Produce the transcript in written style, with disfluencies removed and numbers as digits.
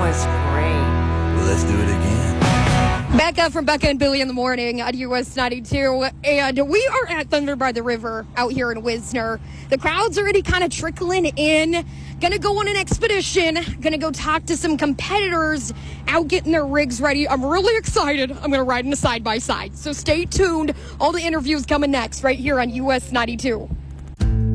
was great. Well, let's do it again. Becca from Becca and Billy in the Morning on US 92. And we are at Thunder by the River out here in Wisner. The crowd's already kind of trickling in. Gonna go on an expedition. Gonna go talk to some competitors out getting their rigs ready. I'm really excited. I'm gonna ride in a side-by-side. So stay tuned. All the interviews coming next right here on US 92.